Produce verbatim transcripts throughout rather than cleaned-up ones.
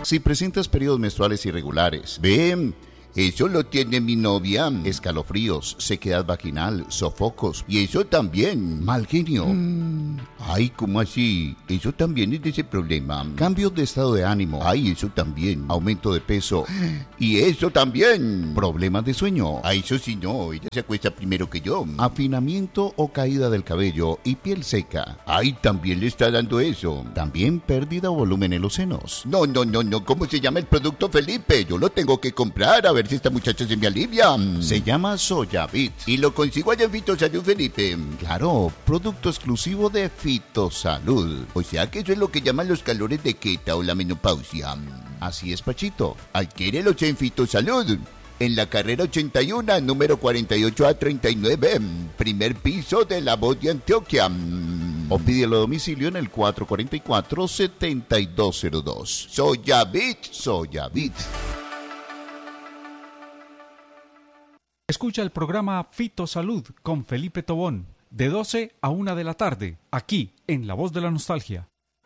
Si presentas periodos menstruales irregulares, ven. Eso lo tiene mi novia. Escalofríos, sequedad vaginal, sofocos. Y eso también, mal genio. Mm. Ay, ¿cómo así? Eso también es de ese problema. Cambios de estado de ánimo. Ay, eso también. Aumento de peso. Y eso también. Problemas de sueño. Ay, eso sí no. Ella se acuesta primero que yo. Afinamiento o caída del cabello y piel seca. Ay, también le está dando eso. También pérdida o volumen en los senos. No, no, no, no. ¿Cómo se llama el producto, Felipe? Yo lo tengo que comprar. A ver si esta muchacha se me alivia. Se llama Soyavit y lo consigo allá en Fitosalud, Felipe. Claro, producto exclusivo de Fitosalud. O sea que eso es lo que llaman los calores de Queta o la menopausia. Así es, Pachito. Adquiérelo en Fitosalud. En la carrera ochenta y uno, número cuarenta y ocho A treinta y nueve, primer piso de La Voz de Antioquia. O pídelo a domicilio en el cuatro cuatro cuatro, siete dos cero dos. Soyavit, Soyavit. Escucha el programa Fitosalud con Felipe Tobón, de doce a una de la tarde, aquí en La Voz de la Nostalgia.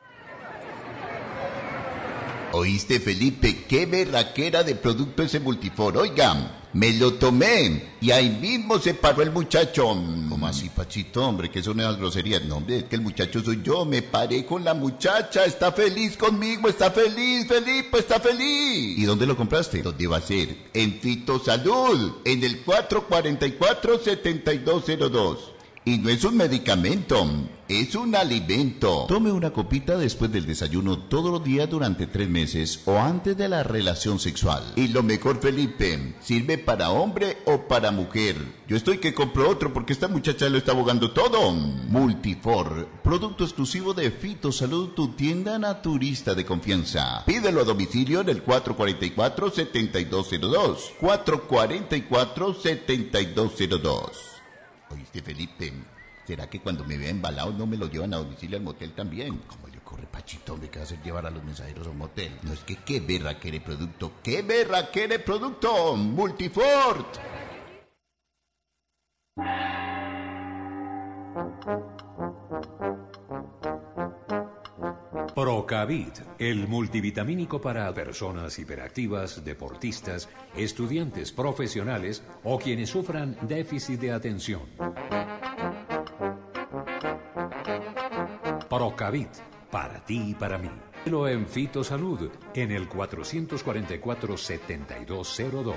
¿Oíste, Felipe? ¡Qué berraquera de producto ese Multifor! Oiga, me lo tomé y ahí mismo se paró el muchacho. ¿Cómo así, Pachito? Hombre, que son esas groserías. No, hombre, es que el muchacho soy yo. Me paré con la muchacha. Está feliz conmigo. Está feliz, Felipe, está feliz. ¿Y dónde lo compraste? ¿Dónde va a ser? En Fitosalud, en el cuatro cuatro cuatro, siete dos cero dos. Y no es un medicamento, es un alimento. Tome una copita después del desayuno todos los días durante tres meses o antes de la relación sexual. Y lo mejor, Felipe, sirve para hombre o para mujer. Yo estoy que compro otro porque esta muchacha lo está abogando todo. Multifor, producto exclusivo de Fitosalud, tu tienda naturista de confianza. Pídelo a domicilio en el cuatro cuatro cuatro, siete dos cero dos. cuatro cuatro cuatro, siete dos cero dos. Oíste, Felipe, ¿será que cuando me vea embalado no me lo llevan a domicilio al motel también? ¿Cómo le ocurre, Pachito? ¿Me qué hacer llevar a los mensajeros a un motel? No, es que qué berraquere producto, qué berraquere producto, Multifort. Procavit, el multivitamínico para personas hiperactivas, deportistas, estudiantes profesionales o quienes sufran déficit de atención. Procavit, para ti y para mí. Lo en Fitosalud, en el cuatro cuatro cuatro, siete dos cero dos.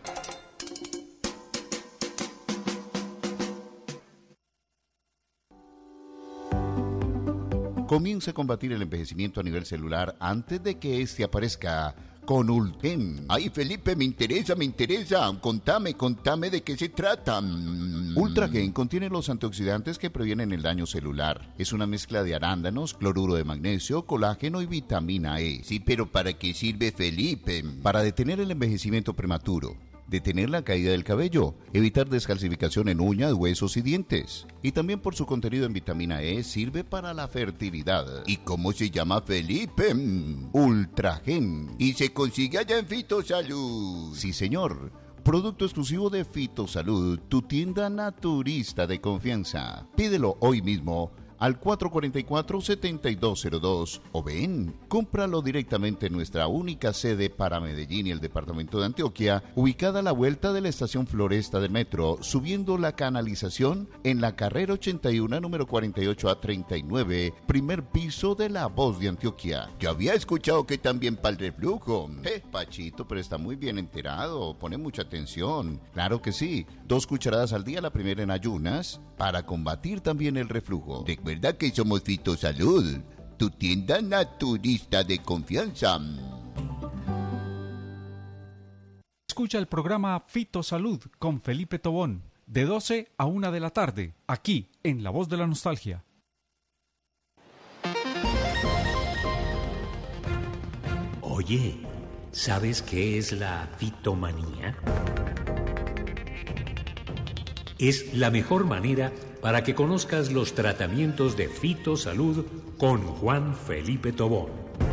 Comienza a combatir el envejecimiento a nivel celular antes de que este aparezca con Ultragen. Ay, Felipe, me interesa, me interesa. Contame, contame de qué se trata. Ultragen contiene los antioxidantes que previenen el daño celular. Es una mezcla de arándanos, cloruro de magnesio, colágeno y vitamina E. Sí, pero ¿para qué sirve, Felipe? Para detener el envejecimiento prematuro, detener la caída del cabello, evitar descalcificación en uñas, huesos y dientes. Y también por su contenido en vitamina E sirve para la fertilidad. ¿Y cómo se llama, Felipe? Ultragen. ¿Y se consigue allá en Fitosalud? Sí, señor. Producto exclusivo de Fitosalud, tu tienda naturista de confianza. Pídelo hoy mismo al cuatro cuatro cuatro, siete dos cero dos o ven, cómpralo directamente en nuestra única sede para Medellín y el departamento de Antioquia, ubicada a la vuelta de la estación Floresta del metro, subiendo la canalización en la carrera ochenta y uno, número cuarenta y ocho A treinta y nueve, primer piso de La Voz de Antioquia. Yo había escuchado que también para el reflujo. Eh, Pachito, pero está muy bien enterado, pone mucha atención. Claro que sí, dos cucharadas al día, la primera en ayunas, para combatir también el reflujo. Recuerda que somos Fitosalud, tu tienda naturista de confianza. Escucha el programa Fitosalud con Felipe Tobón, de doce a una de la tarde, aquí en La Voz de la Nostalgia. Oye, ¿sabes qué es la fitomanía? Es la mejor manera para que conozcas los tratamientos de Fitosalud con Juan Felipe Tobón.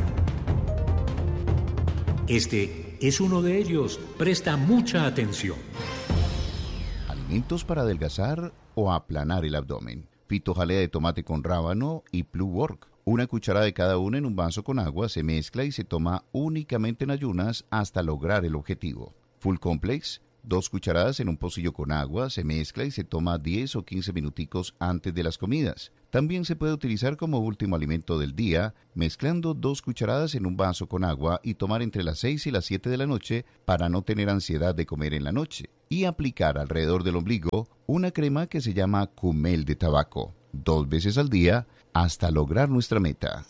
Este es uno de ellos. Presta mucha atención. Alimentos para adelgazar o aplanar el abdomen. Fitojalea de tomate con rábano y Blue Work. Una cucharada de cada una en un vaso con agua se mezcla y se toma únicamente en ayunas hasta lograr el objetivo. Full Complex, dos cucharadas en un pocillo con agua, se mezcla y se toma diez o quince minuticos antes de las comidas. También se puede utilizar como último alimento del día, mezclando dos cucharadas en un vaso con agua y tomar entre las seis y las siete de la noche para no tener ansiedad de comer en la noche. Y aplicar alrededor del ombligo una crema que se llama Cumel de tabaco, dos veces al día hasta lograr nuestra meta.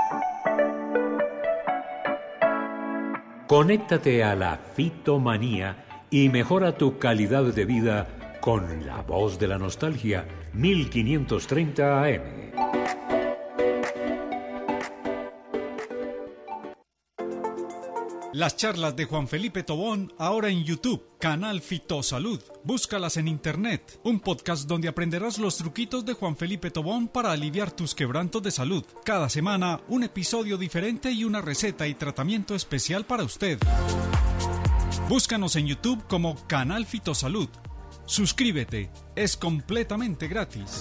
Conéctate a la fitomanía y mejora tu calidad de vida con La Voz de la Nostalgia, mil quinientos treinta A M. Las charlas de Juan Felipe Tobón ahora en YouTube, canal Fitosalud. Búscalas en internet. Un podcast donde aprenderás los truquitos de Juan Felipe Tobón para aliviar tus quebrantos de salud. Cada semana, un episodio diferente y una receta y tratamiento especial para usted. Búscanos en YouTube como Canal Fitosalud. Suscríbete, es completamente gratis.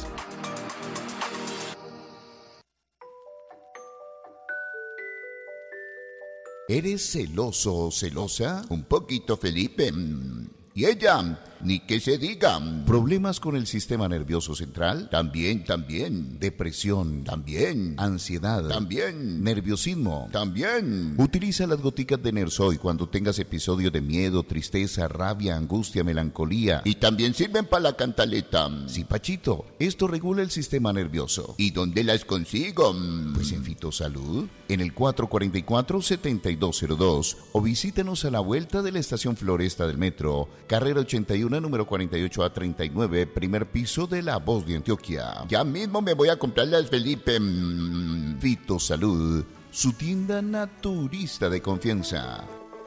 ¿Eres celoso o celosa? Un poquito, Felipe. ¿Y ella? Ni que se diga. ¿Problemas con el sistema nervioso central? También, también. ¿Depresión? También. ¿Ansiedad? También. ¿Nerviosismo? También. Utiliza las goticas de Nersoy cuando tengas episodios de miedo, tristeza, rabia, angustia, melancolía. Y también sirven para la cantaleta. Sí, Pachito. Esto regula el sistema nervioso. ¿Y dónde las consigo? Pues en Fitosalud, en el cuatro cuatro cuatro, siete dos cero dos o visítenos a la vuelta de la estación Floresta del Metro, carrera ochenta y uno, número cuarenta y ocho A treinta y nueve, primer piso de La Voz de Antioquia. Ya mismo me voy a comprarlas, Felipe. Mm, Fitosalud, su tienda naturista de confianza.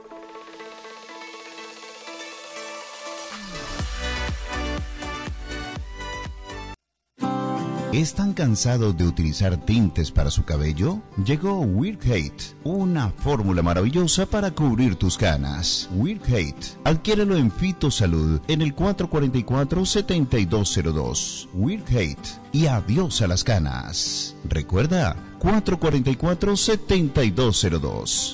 ¿Están cansados de utilizar tintes para su cabello? Llegó Weird Hate, una fórmula maravillosa para cubrir tus canas. Weird Hate, adquiérelo en Fitosalud en el cuatro cuatro cuatro, siete dos cero dos. Weird Hate y adiós a las canas. Recuerda, cuatro cuatro cuatro, siete dos cero dos.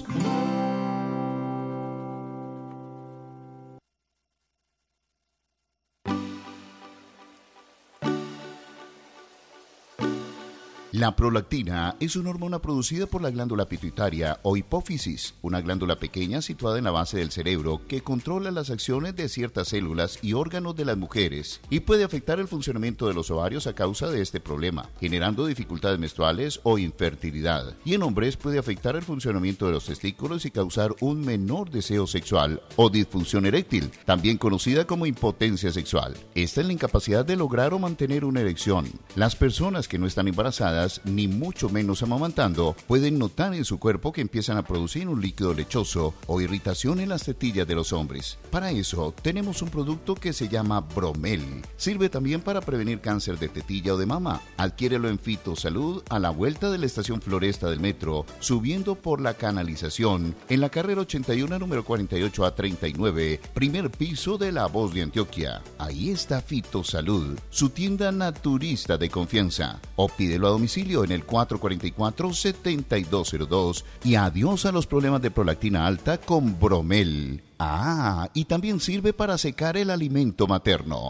La prolactina es una hormona producida por la glándula pituitaria o hipófisis, una glándula pequeña situada en la base del cerebro que controla las acciones de ciertas células y órganos de las mujeres y puede afectar el funcionamiento de los ovarios a causa de este problema, generando dificultades menstruales o infertilidad. Y en hombres puede afectar el funcionamiento de los testículos y causar un menor deseo sexual o disfunción eréctil, también conocida como impotencia sexual. Esta es la incapacidad de lograr o mantener una erección. Las personas que no están embarazadas ni mucho menos amamantando, pueden notar en su cuerpo que empiezan a producir un líquido lechoso o irritación en las tetillas de los hombres. Para eso, tenemos un producto que se llama Bromel. Sirve también para prevenir cáncer de tetilla o de mama. Adquiérelo en Fitosalud a la vuelta de la estación Floresta del Metro, subiendo por la canalización en la carrera ochenta y uno, número cuarenta y ocho A treinta y nueve, primer piso de La Voz de Antioquia. Ahí está Fitosalud, su tienda naturista de confianza. O pídelo a domicilio en el cuatro cuatro cuatro, siete dos cero dos y adiós a los problemas de prolactina alta con Bromel. Ah, y también sirve para secar el alimento materno.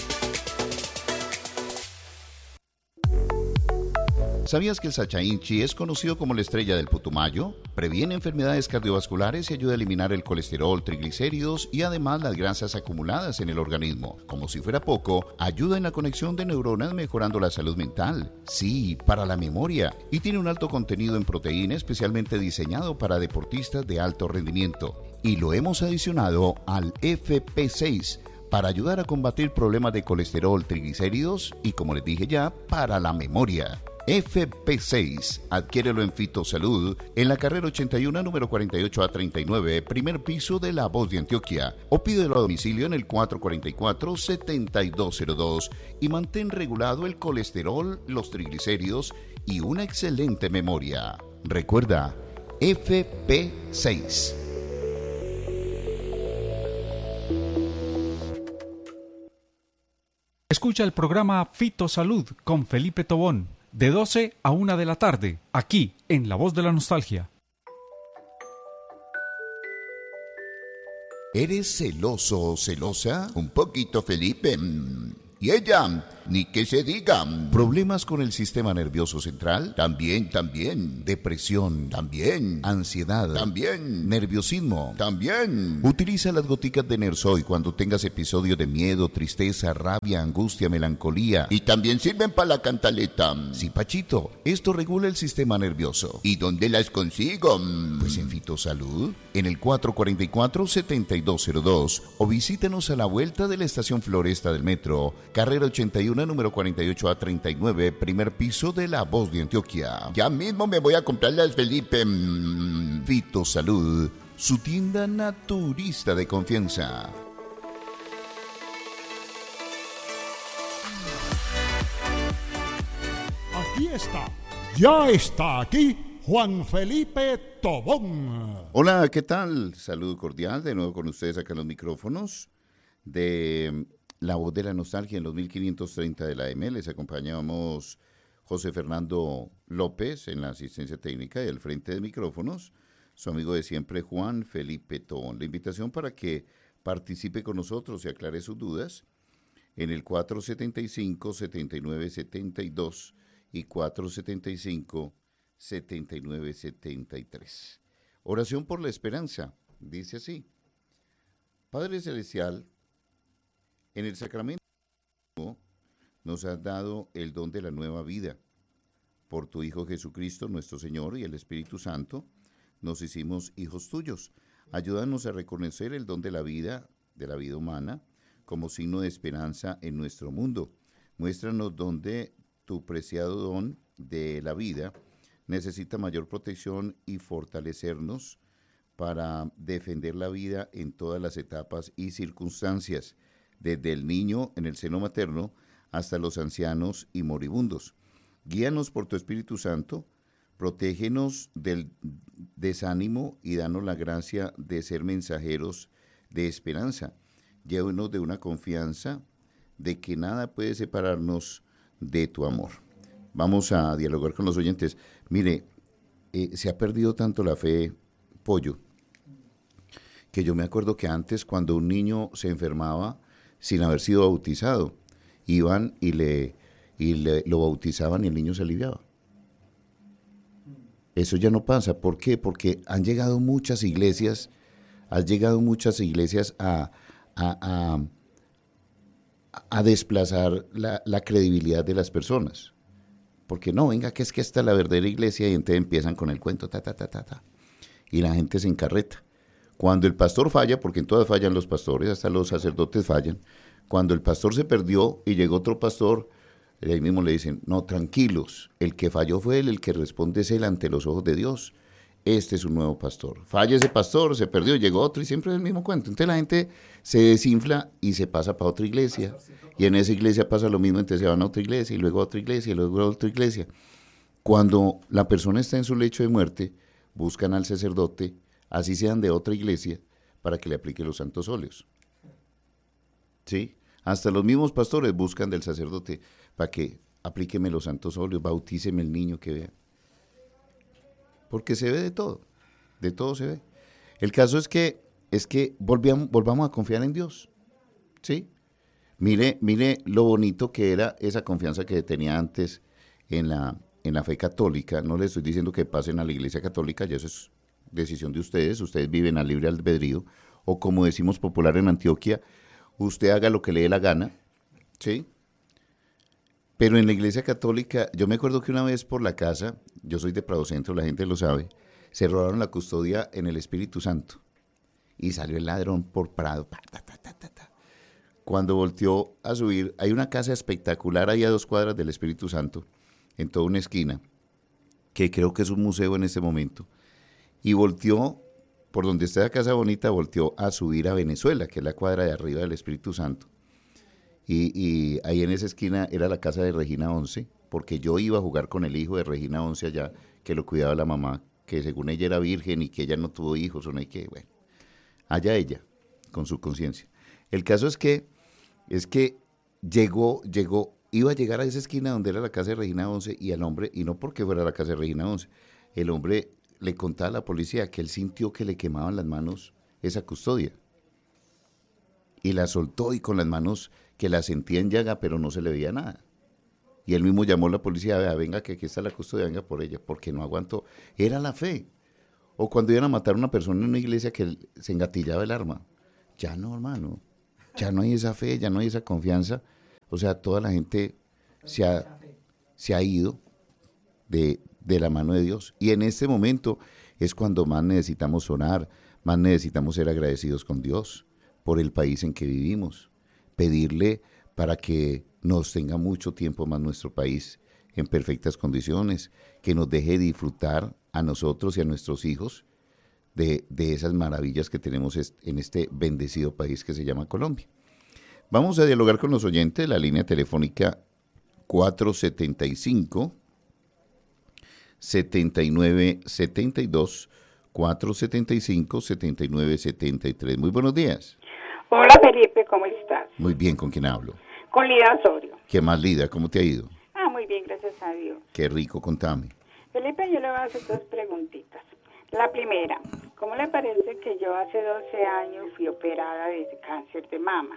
¿Sabías que el Sacha Inchi es conocido como la estrella del Putumayo? Previene enfermedades cardiovasculares y ayuda a eliminar el colesterol, triglicéridos y además las grasas acumuladas en el organismo. Como si fuera poco, ayuda en la conexión de neuronas mejorando la salud mental. Sí, para la memoria. Y tiene un alto contenido en proteína especialmente diseñado para deportistas de alto rendimiento. Y lo hemos adicionado al F P seis para ayudar a combatir problemas de colesterol, triglicéridos y, como les dije ya, para la memoria. F P seis, adquiérelo en Fitosalud, en la carrera ochenta y uno, número cuarenta y ocho A treinta y nueve, primer piso de La Voz de Antioquia, o pídelo a domicilio en el cuatro cuatro cuatro, siete dos cero dos y mantén regulado el colesterol, los triglicéridos y una excelente memoria. Recuerda, F P seis. Escucha el programa Fitosalud con Felipe Tobón, de doce a una de la tarde, aquí en La Voz de la Nostalgia. ¿Eres celoso o celosa? Un poquito, Felipe. ¿Y ella? Ni que se diga. ¿Problemas con el sistema nervioso central? También, también. ¿Depresión? También. ¿Ansiedad? También. ¿Nerviosismo? También. Utiliza las goticas de Nersoy cuando tengas episodios de miedo, tristeza, rabia, angustia, melancolía. Y también sirven para la cantaleta. Sí, Pachito. Esto regula el sistema nervioso. ¿Y dónde las consigo? Pues en Fitosalud, en el cuatro cuatro cuatro, siete dos cero dos, o visítenos a la vuelta de la estación Floresta del Metro, carrera ochenta y uno, número cuarenta y ocho a treinta y nueve, primer piso de La Voz de Antioquia. Ya mismo me voy a comprar las, Felipe. Mm, Fitosalud, su tienda naturista de confianza. Aquí está, ya está aquí Juan Felipe Tobón. Hola, ¿qué tal? Saludo cordial de nuevo con ustedes acá en los micrófonos de La Voz de la Nostalgia en los mil quinientos treinta de la M. Les acompañamos José Fernando López en la asistencia técnica y al frente de micrófonos, su amigo de siempre Juan Felipe Tobón. La invitación para que participe con nosotros y aclare sus dudas en el cuatro siete cinco, siete nueve siete dos y cuatro siete cinco, siete nueve siete tres. Oración por la esperanza, dice así: Padre Celestial, en el sacramento nos has dado el don de la nueva vida. Por tu Hijo Jesucristo, nuestro Señor, y el Espíritu Santo, nos hicimos hijos tuyos. Ayúdanos a reconocer el don de la vida, de la vida humana, como signo de esperanza en nuestro mundo. Muéstranos dónde tu preciado don de la vida necesita mayor protección y fortalecernos para defender la vida en todas las etapas y circunstancias, desde el niño en el seno materno hasta los ancianos y moribundos. Guíanos por tu Espíritu Santo, protégenos del desánimo y danos la gracia de ser mensajeros de esperanza. Llévanos de una confianza de que nada puede separarnos de tu amor. Vamos a dialogar con los oyentes. Mire, eh, se ha perdido tanto la fe, Pollo, que yo me acuerdo que antes, cuando un niño se enfermaba sin haber sido bautizado, iban y le, y le lo bautizaban y el niño se aliviaba. Eso ya no pasa. ¿Por qué? Porque han llegado muchas iglesias, han llegado muchas iglesias a, a, a, a desplazar la, la credibilidad de las personas. Porque no, venga, que es que esta es la verdadera iglesia, y entonces empiezan con el cuento, ta, ta, ta, ta, ta. Y la gente se encarreta. Cuando el pastor falla, porque en todas fallan los pastores, hasta los sacerdotes fallan, cuando el pastor se perdió y llegó otro pastor, ahí mismo le dicen, no, tranquilos, el que falló fue él, el que responde es él ante los ojos de Dios. Este es un nuevo pastor. Falla ese pastor, se perdió, llegó otro y siempre es el mismo cuento. Entonces la gente se desinfla y se pasa para otra iglesia. Y en esa iglesia pasa lo mismo, entonces se van a otra iglesia y luego a otra iglesia y luego a otra iglesia. Cuando la persona está en su lecho de muerte, buscan al sacerdote, así sean de otra iglesia, para que le aplique los santos óleos. ¿Sí? Hasta los mismos pastores buscan del sacerdote para que aplíqueme los santos óleos, bautíceme el niño que vea. Porque se ve de todo, de todo se ve. El caso es que, es que volvamos, volvamos a confiar en Dios, ¿sí? Mire, mire lo bonito que era esa confianza que tenía antes en la, en la fe católica. No les estoy diciendo que pasen a la iglesia católica, ya eso es decisión de ustedes, ustedes viven a libre albedrío, o como decimos popular en Antioquia, usted haga lo que le dé la gana, ¿sí? Pero en la iglesia católica, yo me acuerdo que una vez por la casa, yo soy de Prado Centro, la gente lo sabe, se robaron la custodia en el Espíritu Santo y salió el ladrón por Prado. Ta, ta, ta, ta, ta. Cuando volteó a subir, hay una casa espectacular ahí a dos cuadras del Espíritu Santo, en toda una esquina, que creo que es un museo en este momento, y volteó, por donde está la casa bonita, volteó a subir a Venezuela, que es la cuadra de arriba del Espíritu Santo. Y, y ahí en esa esquina era la casa de Regina Once, porque yo iba a jugar con el hijo de Regina Once allá, que lo cuidaba la mamá, que según ella era virgen y que ella no tuvo hijos, o no hay que, bueno, allá ella, con su conciencia. El caso es que, es que llegó, llegó iba a llegar a esa esquina donde era la casa de Regina once y el hombre, y no porque fuera la casa de Regina once, el hombre le contaba a la policía que él sintió que le quemaban las manos esa custodia. Y la soltó y con las manos que la sentía en llaga, pero no se le veía nada. Y él mismo llamó a la policía, vea, venga que aquí está la custodia, venga por ella, porque no aguantó. Era la fe. O cuando iban a matar a una persona en una iglesia que se engatillaba el arma. Ya no, hermano. Ya no hay esa fe, ya no hay esa confianza. O sea, toda la gente se ha, se ha ido de, de la mano de Dios. Y en este momento es cuando más necesitamos orar, más necesitamos ser agradecidos con Dios por el país en que vivimos. Pedirle para que nos tenga mucho tiempo más nuestro país en perfectas condiciones, que nos deje disfrutar a nosotros y a nuestros hijos de, de esas maravillas que tenemos en este bendecido país que se llama Colombia. Vamos a dialogar con los oyentes, la línea telefónica cuatro setenta y cinco, setenta y nueve setenta y dos, cuatro setenta y cinco, setenta y nueve setenta y tres. Muy buenos días. Hola Felipe, ¿cómo estás? Muy bien, ¿con quién hablo? Con Lida Osorio. ¿Qué más, Lida? ¿Cómo te ha ido? Ah, muy bien, gracias a Dios. Qué rico, contame. Felipe, yo le voy a hacer dos preguntitas. La primera, ¿cómo le parece que yo hace doce años fui operada de cáncer de mama?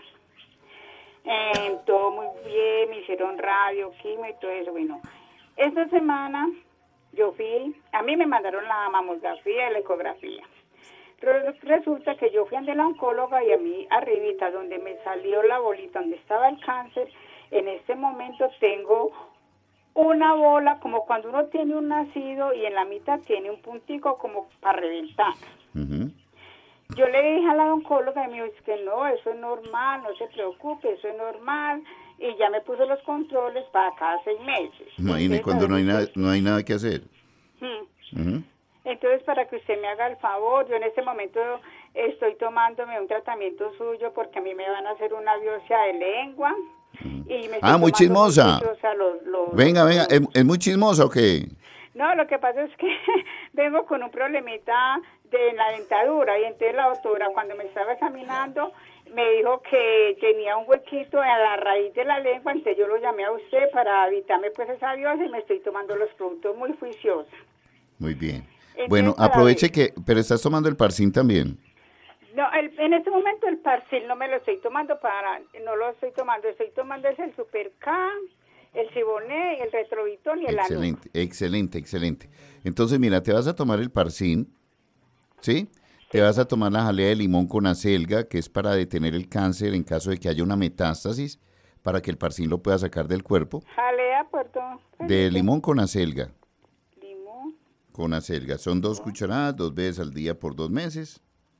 Eh, todo muy bien, me hicieron radio, quimio y todo eso. Bueno, esta semana yo fui, a mí me mandaron la mamografía y la ecografía. Resulta que yo fui ante la oncóloga y a mí arribita donde me salió la bolita donde estaba el cáncer, en este momento tengo una bola como cuando uno tiene un nacido y en la mitad tiene un puntico como para reventar. Uh-huh. Yo le dije a la oncóloga y me dijo, es que no, eso es normal, no se preocupe, eso es normal. Y ya me puso los controles para cada seis meses. Imagine, cuando no hay, nada, no hay nada que hacer. Hmm. Uh-huh. Entonces, para que usted me haga el favor, yo en este momento estoy tomándome un tratamiento suyo porque a mí me van a hacer una biopsia de lengua. Uh-huh. Y me ah, muy chismosa. Los, los, venga, los, venga, ¿es, ¿es muy chismosa o qué? No, lo que pasa es que vengo con un problemita de la dentadura y entonces la doctora cuando me estaba examinando me dijo que tenía un huequito a la raíz de la lengua, entonces yo lo llamé a usted para evitarme pues esa biopsia y me estoy tomando los productos muy juiciosa. Muy bien. Entonces, bueno, aproveche que, pero estás tomando el Parcin también. No, el, en este momento el Parcin no me lo estoy tomando para, no lo estoy tomando, estoy tomando es el Super K, el Ciboné, el Retrovitol y el Excelente, Anux. excelente, excelente. Entonces, mira, te vas a tomar el Parcin, ¿sí? Te vas a tomar la jalea de limón con acelga, que es para detener el cáncer en caso de que haya una metástasis, para que el Parcin lo pueda sacar del cuerpo. Jalea, perdón. De limón con acelga. Limón. Con acelga. Son dos cucharadas, dos veces al día por dos meses.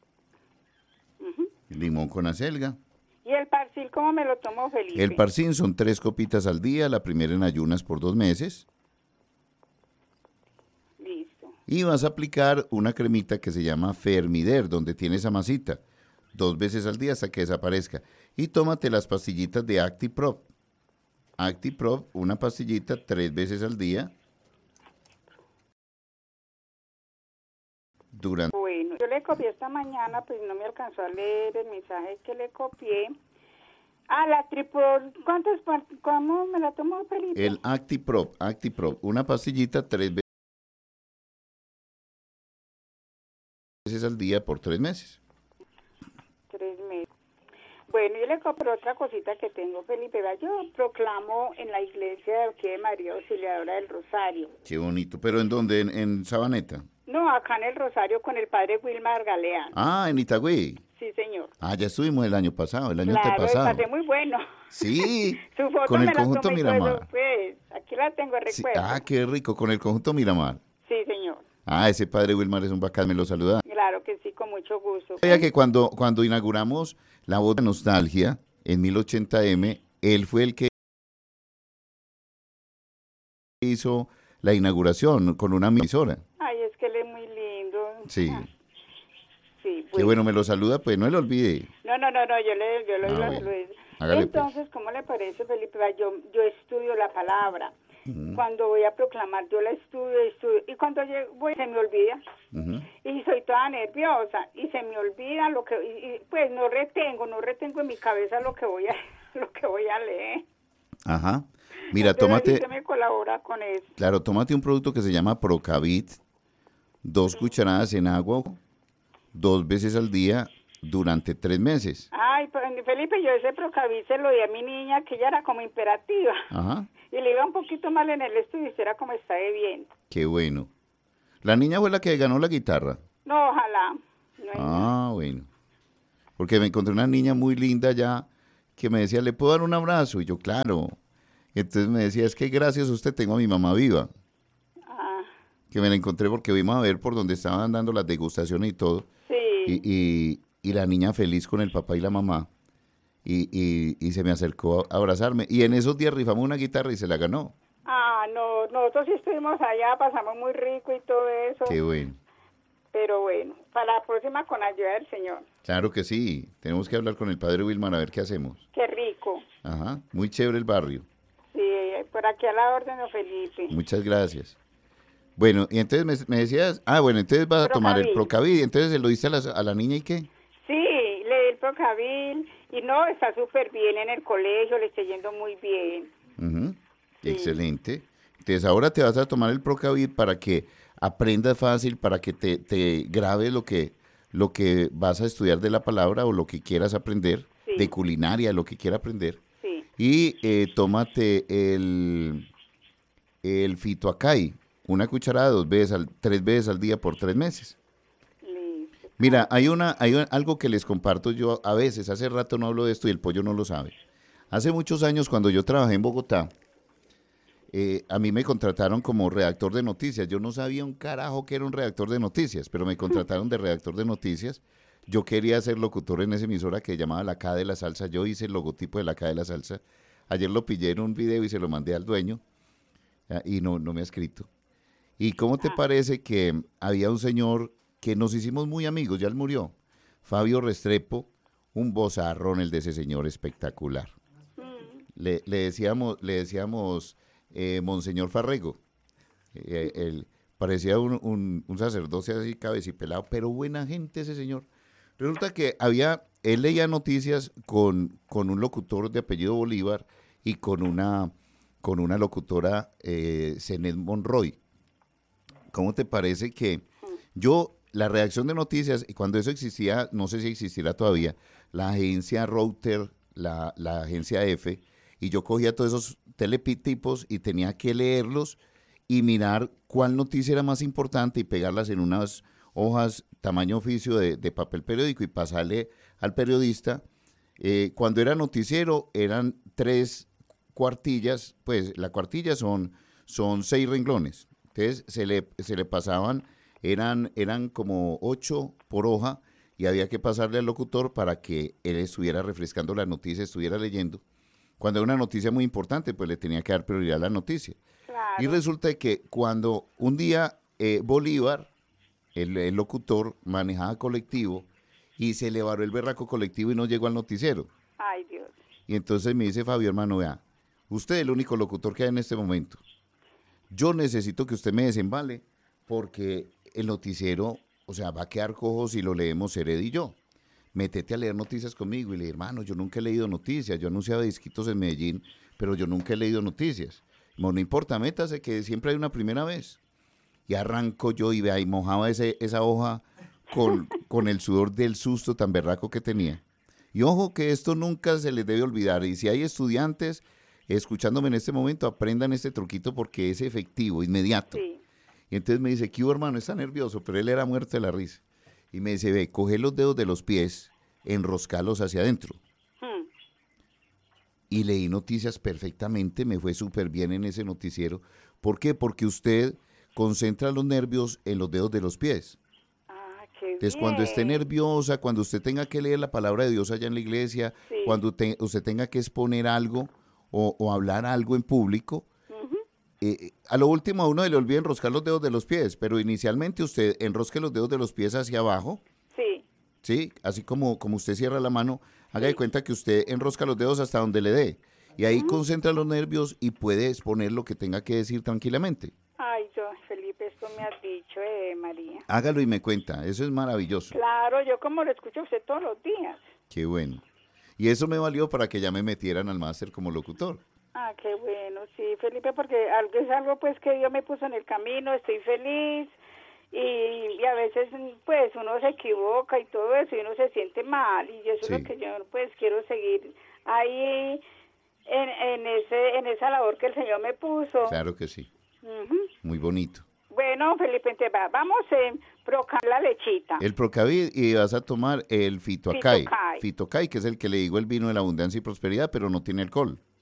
Uh-huh. Limón con acelga. ¿Y el Parcin cómo me lo tomo, Felipe? El Parcin son tres copitas al día, la primera en ayunas por dos meses. Listo. Y vas a aplicar una cremita que se llama Fermider, donde tiene esa masita, dos veces al día hasta que desaparezca. Y tómate las pastillitas de ActiProp. ActiProp, una pastillita tres veces al día. Durante... Bueno, yo le copié esta mañana, pues no me alcanzó a leer el mensaje que le copié. Ah, la tripor, ¿cuántas partes? ¿Cómo me la tomó, Felipe? El ActiProp, ActiProp, una pastillita tres veces al día por tres meses. Tres meses. Bueno, yo le compré otra cosita que tengo, Felipe. Yo proclamo en la iglesia de aquí de María Auxiliadora del Rosario. Qué bonito. ¿Pero en dónde? ¿En, en Sabaneta? No, acá en el Rosario con el padre Wilmar Galeano. Ah, en Itagüí. Sí, señor. Ah, ya estuvimos el año pasado, el año claro, antepasado. Claro, pasé muy bueno. Sí, Su foto con el me conjunto la Miramar. Todo, pues. Aquí la tengo, recuerdo. Sí, ah, qué rico, con el conjunto Miramar. Sí, señor. Ah, ese padre Wilmar es un bacán, me lo saluda. Claro que sí, con mucho gusto. Sabía que cuando, cuando inauguramos La Voz de Nostalgia en mil ochenta eme, él fue el que hizo la inauguración con una emisora. Ay, es que él es muy lindo. Sí. Ah. Sí, bueno. Qué bueno, me lo saluda, pues no lo olvide. No, no, no, no, yo le yo lo, Ah, lo, bueno. lo Entonces, pues. ¿Cómo le parece, Felipe? Yo, yo estudio la palabra. Uh-huh. Cuando voy a proclamar, yo la estudio, estudio. Y cuando llego, voy, se me olvida. Uh-huh. Y soy toda nerviosa. Y se me olvida lo que... Y, y, pues no retengo, no retengo en mi cabeza lo que voy a, lo que voy a leer. Ajá. Mira, Entonces, tómate, usted me colabora con eso. claro, tómate un producto que se llama Procavit, dos cucharadas en agua, dos veces al día durante tres meses. Ay, pues, Felipe, yo ese Procavit se lo di a mi niña, que ella era como imperativa. Ajá, Y le iba un poquito mal en el estudio y era como está de bien. qué bueno. ¿La niña fue la que ganó la guitarra? No, ojalá. No hay nada. Ah, bueno. Porque me encontré una niña muy linda ya que me decía, ¿le puedo dar un abrazo? Y yo, claro. Entonces me decía, es que gracias a usted tengo a mi mamá viva. Ah, Que me la encontré porque fuimos a ver por donde estaban dando las degustaciones y todo. sí. Y, y, y la niña feliz con el papá y la mamá. Y, y, y se me acercó a abrazarme. Y en esos días rifamos una guitarra y se la ganó. Ah, no, nosotros sí estuvimos allá, pasamos muy rico y todo eso. Qué bueno. Pero bueno, para la próxima con ayuda del Señor. Claro que sí. Tenemos que hablar con el padre Wilman a ver qué hacemos. Qué rico. Ajá. Muy chévere el barrio. Sí, por aquí a la orden de Felipe. Muchas gracias. Bueno, y entonces me, me decías, ah, bueno, entonces vas a tomar el Procavit, entonces se lo diste a la, a la niña y qué. Sí, le di el Procavit y no, está súper bien en el colegio, le está yendo muy bien. Uh-huh. Sí. Excelente. Entonces ahora te vas a tomar el Procavit para que aprendas fácil, para que te, te grabes lo que, lo que vas a estudiar de la palabra o lo que quieras aprender, Sí. de culinaria, lo que quieras aprender. Sí. Y eh, tómate el, el Fitoacay, una cucharada dos veces al, tres veces al día por tres meses. Listo. Mira, hay una, hay un- algo que les comparto yo a veces, hace rato no hablo de esto y el pollo no lo sabe. Hace muchos años cuando yo trabajé en Bogotá, eh, a mí me contrataron como redactor de noticias. Yo no sabía un carajo que era un redactor de noticias, pero me contrataron de redactor de noticias. Yo quería ser locutor en esa emisora que llamaba La K de la Salsa. Yo hice el logotipo de La K de la Salsa. Ayer lo pillé en un video y se lo mandé al dueño ah, y no, no me ha escrito. ¿Y cómo te parece que había un señor que nos hicimos muy amigos, ya él murió? Fabio Restrepo, un vozarrón el de ese señor espectacular. Le, le decíamos, le decíamos eh, Monseñor Farrego. Eh, él parecía un, un, un sacerdote así cabecipelado, pero buena gente ese señor. Resulta que había, él leía noticias con, con un locutor de apellido Bolívar y con una, con una locutora, eh, Zenet Monroy. ¿Cómo te parece que yo, la redacción de noticias, y cuando eso existía, no sé si existirá todavía, la agencia Router, la, la agencia F, y yo cogía todos esos teletipos y tenía que leerlos y mirar cuál noticia era más importante y pegarlas en unas hojas tamaño oficio de, de papel periódico y pasarle al periodista. Eh, cuando era noticiero eran tres cuartillas, pues la cuartilla son, son seis renglones. Entonces se le, se le pasaban, eran, eran como ocho por hoja y había que pasarle al locutor para que él estuviera refrescando la noticia, estuviera leyendo. Cuando era una noticia muy importante, pues le tenía que dar prioridad a la noticia. Claro. Y resulta que cuando un día eh, Bolívar, el, el locutor, manejaba colectivo y se le varó el berraco colectivo y no llegó al noticiero. Ay, Dios. Y entonces me dice Fabio, hermano, vea, usted es el único locutor que hay en este momento. Yo necesito que usted me desembale porque el noticiero, o sea, va a quedar cojo si lo leemos Hered y yo. Métete a leer noticias conmigo. Y le dije, hermano, yo nunca he leído noticias. Yo anunciaba disquitos en Medellín, pero yo nunca he leído noticias. Bueno, no importa, métase que siempre hay una primera vez. Y arranco yo y vea, y mojaba ese, esa hoja con, con el sudor del susto tan berraco que tenía. Y ojo que esto nunca se les debe olvidar. Y si hay estudiantes escuchándome en este momento, aprendan este truquito porque es efectivo, inmediato. Sí. Y entonces me dice, ¿qué hubo, hermano? Está nervioso, pero él era muerto de la risa. Y me dice, ve, coge los dedos de los pies, enroscalos hacia adentro. Hmm. Y leí noticias perfectamente, me fue súper bien en ese noticiero. ¿Por qué? Porque usted concentra los nervios en los dedos de los pies. Ah, qué Entonces, bien. cuando esté nerviosa, cuando usted tenga que leer la palabra de Dios allá en la iglesia, Sí. cuando te- usted tenga que exponer algo o, o hablar algo en público, eh, a lo último a uno le olvida enroscar los dedos de los pies, pero inicialmente usted enrosque los dedos de los pies hacia abajo, Sí. ¿sí? Así como, como usted cierra la mano, haga de cuenta que usted enrosca los dedos hasta donde le dé. Y ahí concentra los nervios y puede exponer lo que tenga que decir tranquilamente. Ay, yo, Felipe, esto me has dicho, eh, María. Hágalo y me cuenta, eso es maravilloso. Claro, yo como lo escucho a usted todos los días. Qué bueno. Y eso me valió para que ya me metieran al máster como locutor. Ah, qué bueno, sí, Felipe, porque algo es algo pues que Dios me puso en el camino, estoy feliz y, y a veces pues uno se equivoca y todo eso y uno se siente mal y eso Sí. es lo que yo pues quiero seguir ahí en, en ese en esa labor que el Señor me puso. Claro que sí. Ujú. Muy bonito. Bueno, Felipe, entonces va, vamos a procar la lechita. El Procavid y vas a tomar el Fitoacay. Fitocay. Fitocay, que es el que le digo el vino de la abundancia y prosperidad, pero no tiene alcohol.